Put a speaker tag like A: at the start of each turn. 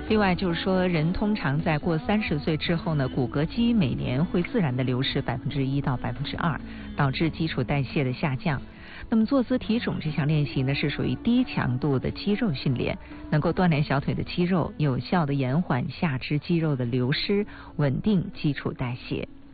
A: 另外就是说，人通常在过30岁之后呢，骨骼肌每年会自然的流失1%到2%，导致基础代谢的下降。那么坐姿体踵这项练习呢，是属于低强度的肌肉训练，能够锻炼小腿的肌肉，有效的延缓下肢肌肉的流失，稳定基础代谢。